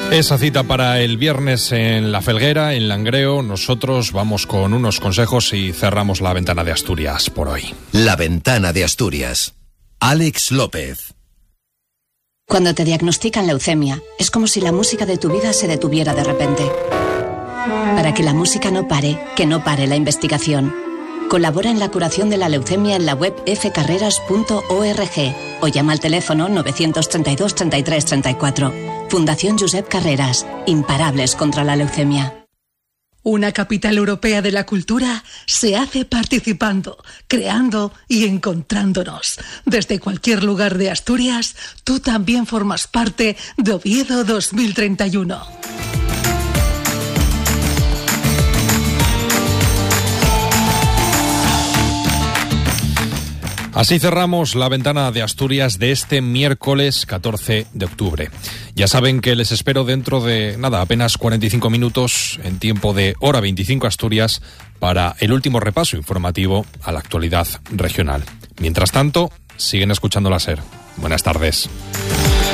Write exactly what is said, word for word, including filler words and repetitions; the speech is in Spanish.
Esa cita para el viernes en La Felguera, en Langreo. Nosotros vamos con unos consejos y cerramos la ventana de Asturias por hoy. La ventana de Asturias. Alex López. Cuando te diagnostican leucemia, es como si la música de tu vida se detuviera de repente. Para que la música no pare, que no pare la investigación. Colabora en la curación de la leucemia en la web f carreras punto org o llama al teléfono novecientos treinta y dos, treinta y tres, treinta y cuatro. Fundación Josep Carreras, imparables contra la leucemia. Una capital europea de la cultura se hace participando, creando y encontrándonos. Desde cualquier lugar de Asturias, tú también formas parte de Oviedo dos mil treinta y uno. Así cerramos la ventana de Asturias de este miércoles catorce de octubre. Ya saben que les espero dentro de, nada, apenas cuarenta y cinco minutos en tiempo de hora veinticinco Asturias para el último repaso informativo a la actualidad regional. Mientras tanto, siguen escuchando la SER. Buenas tardes.